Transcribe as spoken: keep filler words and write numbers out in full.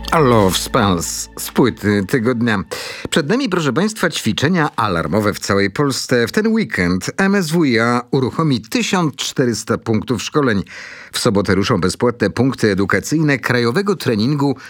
Love Spells z płyty tygodnia. Przed nami, proszę Państwa, ćwiczenia alarmowe w całej Polsce. W ten weekend M S W i A uruchomi tysiąc czterysta punktów szkoleń. W sobotę ruszą bezpłatne punkty edukacyjne krajowego treningu